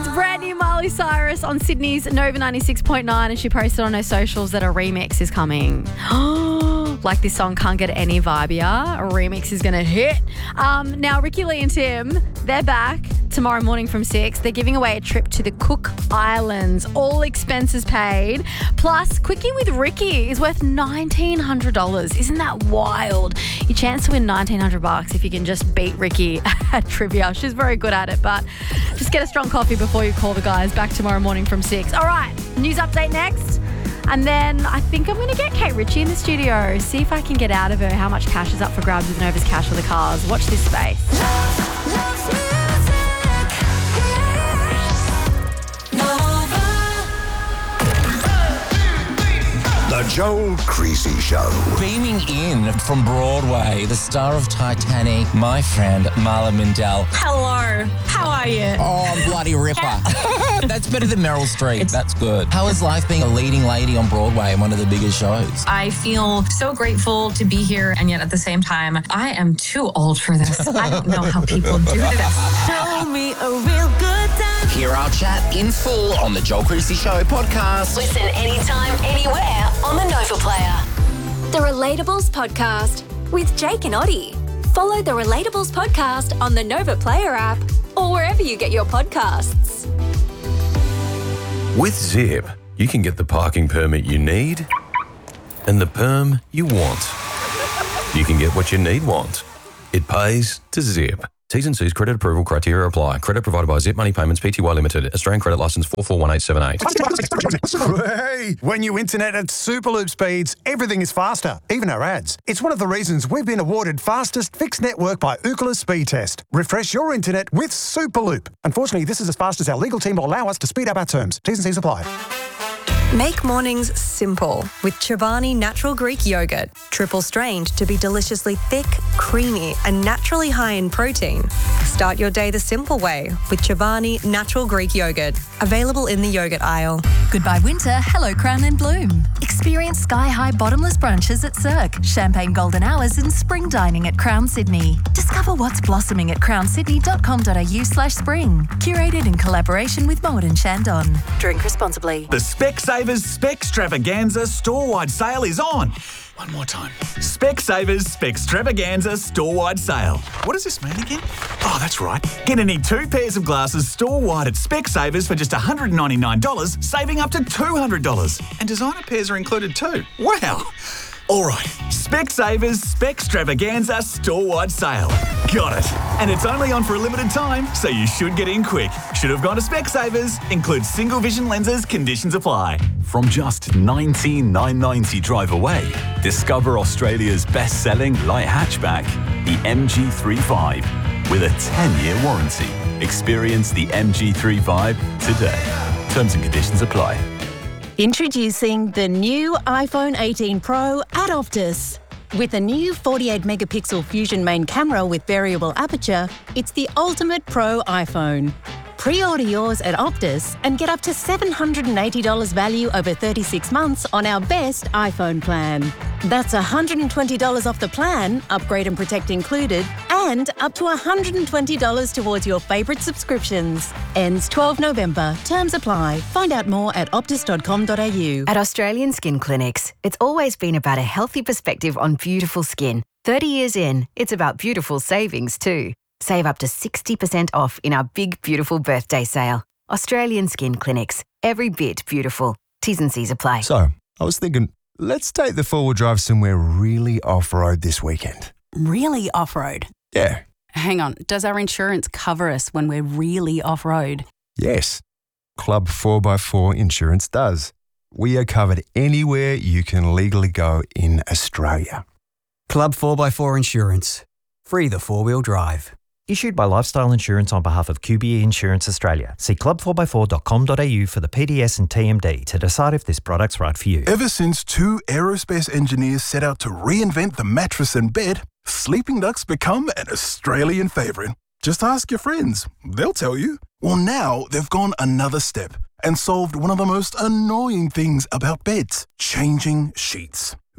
brand new Miley Cyrus on Sydney's Nova 96.9, and she posted on her socials that a remix is coming. Like this song can't get any vibier. A remix is going to hit. Now, Ricky Lee and Tim, they're back tomorrow morning from 6. They're giving away a trip to the Cook Islands, all expenses paid. Plus, Quickie with Ricky is worth $1,900. Isn't that wild? Your chance to win $1,900 if you can just beat Ricky at trivia. She's very good at it, but just get a strong coffee before you call the guys. Back tomorrow morning from 6. All right, news update next. And then I think I'm going to get Kate Ritchie in the studio, see if I can get out of her how much cash is up for grabs with Nova's Cash for the Cars. Watch this space. The Joel Creasy Show. Beaming in from Broadway, the star of Titanic, my friend Marla Mindell. Hello, how are you? Oh, bloody ripper. That's better than Meryl Streep. That's good. How is life being a leading lady on Broadway in one of the biggest shows? I feel so grateful to be here, and yet at the same time, I am too old for this. I don't know how people do this. Show me a real good time. Hear our chat in full on the Joel Creasy Show podcast. Listen anytime, anywhere on the Nova Player. The Relatables Podcast with Jake and Oddie. Follow the Relatables Podcast on the Nova Player app or wherever you get your podcasts. With Zip, you can get the parking permit you need and the perm you want. You can get what you want. It pays to Zip. T's and C's credit approval criteria apply. Credit provided by Zip Money Payments Pty Limited. Australian credit licence 441878. Hey, when you internet at Superloop speeds, everything is faster, even our ads. It's one of the reasons we've been awarded fastest fixed network by Ookla Speed Test. Refresh your internet with Superloop. Unfortunately, this is as fast as our legal team will allow us to speed up our terms. T's and C's apply. Make mornings simple with Chobani Natural Greek Yogurt. Triple strained to be deliciously thick, creamy and naturally high in protein. Start your day the simple way with Chobani Natural Greek Yogurt. Available in the yogurt aisle. Goodbye winter, hello Crown and Bloom. Experience sky-high bottomless brunches at Cirque, champagne golden hours and spring dining at Crown Sydney. Discover what's blossoming at crownsydney.com.au/spring. Curated in collaboration with Moed and Chandon. Drink responsibly. The Specsavers Specstravaganza store-wide sale is on. One more time. Specsavers Specstravaganza store-wide sale. What does this mean again? Oh, that's right. Get any 2 pairs of glasses store-wide at Specsavers for just $199, saving up to $200. And designer pairs are included too. Wow. All right, Specsavers Specstravaganza store-wide sale. Got it. And it's only on for a limited time, so you should get in quick. Should have gone to Specsavers. Includes single vision lenses. Conditions apply. From just $19,990 drive away, discover Australia's best-selling light hatchback, the MG35, with a 10-year warranty. Experience the MG35 today. Terms and conditions apply. Introducing the new iPhone 18 Pro at Optus. With a new 48-megapixel Fusion main camera with variable aperture, it's the ultimate pro iPhone. Pre-order yours at Optus and get up to $780 value over 36 months on our best iPhone plan. That's $120 off the plan, upgrade and protect included, and up to $120 towards your favourite subscriptions. Ends 12 November. Terms apply. Find out more at optus.com.au. At Australian Skin Clinics, it's always been about a healthy perspective on beautiful skin. 30 years in, it's about beautiful savings too. Save up to 60% off in our big, beautiful birthday sale. Australian Skin Clinics. Every bit beautiful. T's and C's apply. So, I was thinking, let's take the four-wheel drive somewhere really off-road this weekend. Really off-road? Yeah. Hang on, does our insurance cover us when we're really off-road? Yes. Club 4x4 Insurance does. We are covered anywhere you can legally go in Australia. Club 4x4 Insurance. Free the four-wheel drive. Issued by Lifestyle Insurance on behalf of QBE Insurance Australia. See club4x4.com.au for the PDS and TMD to decide if this product's right for you. Ever since 2 aerospace engineers set out to reinvent the mattress and bed, sleeping ducks become an Australian favourite. Just ask your friends. They'll tell you. Well, now they've gone another step and solved one of the most annoying things about beds, changing sheets.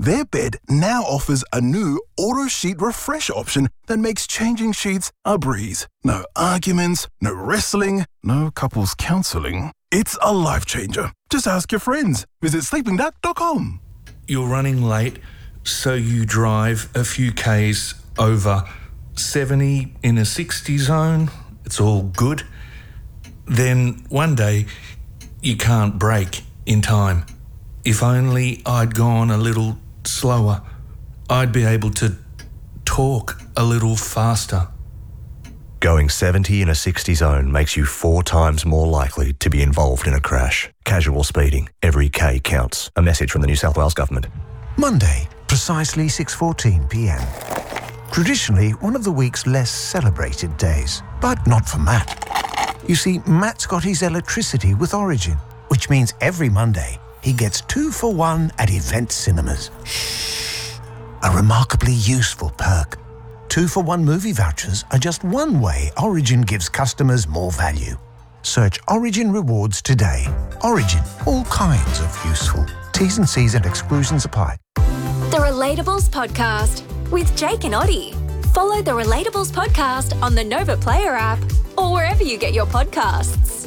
Their bed now offers a new Auto Sheet Refresh option that makes changing sheets a breeze. No arguments, no wrestling, no couples counselling. It's a life changer. Just ask your friends. Visit sleepingduck.com. You're running late, so you drive a few Ks over 70 in a 60 zone. It's all good. Then one day, you can't brake in time. If only I'd gone a little slower, I'd be able to talk a little faster. Going 70 in a 60 zone makes you 4 times more likely to be involved in a crash. Casual speeding. Every K counts. A message from the New South Wales Government. Monday, precisely 6:14 p.m. Traditionally one of the week's less celebrated days, but not for Matt. You see, Matt's got his electricity with Origin, which means every Monday he gets 2 for 1 at Event Cinemas. A remarkably useful perk. 2 for 1 movie vouchers are just one way Origin gives customers more value. Search Origin Rewards today. Origin, all kinds of useful. T's and C's and exclusions apply. The Relatables Podcast with Jake and Oddie. Follow the Relatables Podcast on the Nova Player app or wherever you get your podcasts.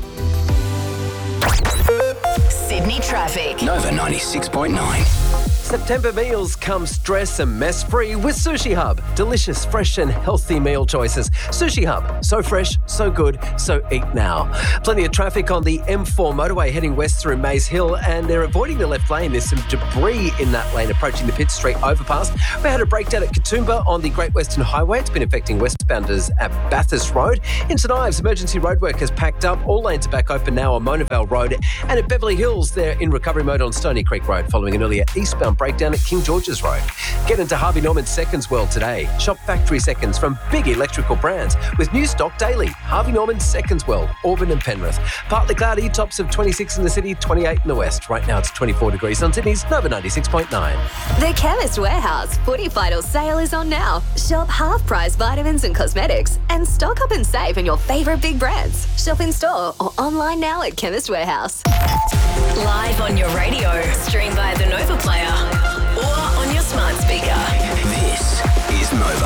Sydney traffic. Nova 96.9. September meals come stress and mess-free with Sushi Hub. Delicious, fresh and healthy meal choices. Sushi Hub. So fresh, so good, so eat now. Plenty of traffic on the M4 motorway heading west through Maze Hill, and they're avoiding the left lane. There's some debris in that lane approaching the Pitt Street overpass. We had a breakdown at Katoomba on the Great Western Highway. It's been affecting westbounders at Bathurst Road. In St Ives, emergency roadwork has packed up. All lanes are back open now on Monavale Road. And at Beverly Hills, they're in recovery mode on Stony Creek Road following an earlier eastbound breakdown at King George's Road. Get into Harvey Norman Seconds World today. Shop factory seconds from big electrical brands with new stock daily. Harvey Norman Seconds World, Auburn and Penrith. Partly cloudy, tops of 26 in the city, 28 in the west. Right now it's 24 degrees on Sydney's Nova 96.9. The Chemist Warehouse Footy Final sale is on now. Shop half-price vitamins and cosmetics and stock up and save on your favourite big brands. Shop in store or online now at Chemist Warehouse. Live on your radio, stream via the Nova Player or on your smart speaker. This is Nova.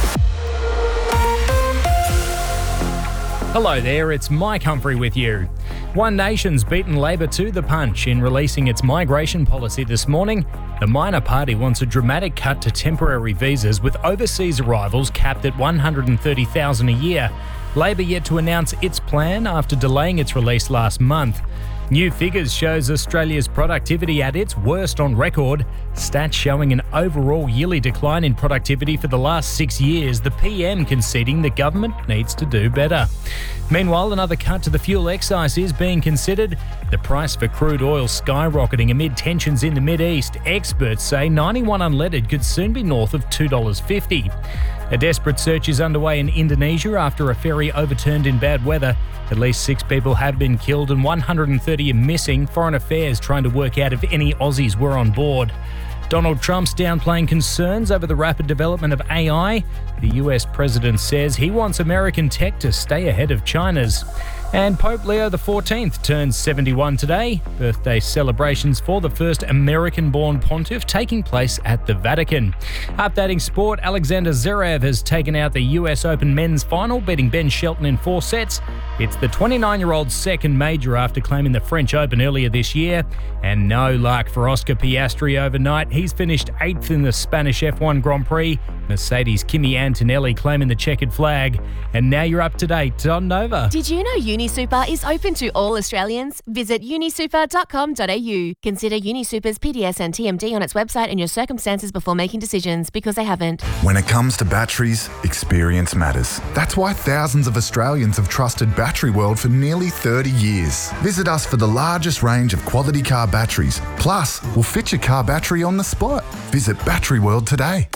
Hello there, it's Mike Humphrey with you. One Nation's beaten Labor to the punch in releasing its migration policy this morning. The minor party wants a dramatic cut to temporary visas with overseas arrivals capped at 130,000 a year. Labor yet to announce its plan after delaying its release last month. New figures shows Australia's productivity at its worst on record. Stats showing an overall yearly decline in productivity for the last 6 years, the PM conceding the government needs to do better. Meanwhile, another cut to the fuel excise is being considered. The price for crude oil skyrocketing amid tensions in the Mid-East. Experts say 91 unleaded could soon be north of $2.50. A desperate search is underway in Indonesia after a ferry overturned in bad weather. At least 6 people have been killed and 130 are missing. Foreign Affairs trying to work out if any Aussies were on board. Donald Trump's downplaying concerns over the rapid development of AI. The US president says he wants American tech to stay ahead of China's. And Pope Leo XIV turns 71 today. Birthday celebrations for the first American-born pontiff taking place at the Vatican. Updating sport, Alexander Zverev has taken out the US Open men's final, beating Ben Shelton in 4 sets. It's the 29-year-old's second major after claiming the French Open earlier this year. And no luck for Oscar Piastri overnight. He's finished 8th in the Spanish F1 Grand Prix. Mercedes' Kimi Antonelli claiming the checkered flag. And now you're up to date on Nova. Did you know UniSuper is open to all Australians? Visit unisuper.com.au. Consider UniSuper's PDS and TMD on its website and your circumstances before making decisions, because they haven't. When it comes to batteries, experience matters. That's why thousands of Australians have trusted Battery World for nearly 30 years. Visit us for the largest range of quality car batteries. Plus, we'll fit your car battery on the spot. Visit Battery World today.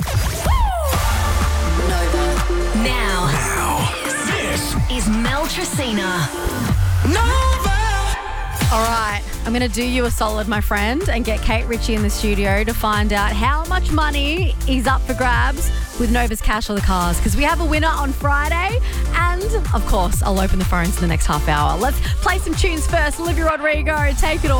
Now, this is Mel Tracina. All right, I'm going to do you a solid, my friend, and get Kate Ritchie in the studio to find out how much money is up for grabs with Nova's Cash or the Cars, because we have a winner on Friday, and, of course, I'll open the phones in the next half hour. Let's play some tunes first. Olivia Rodrigo, take it away.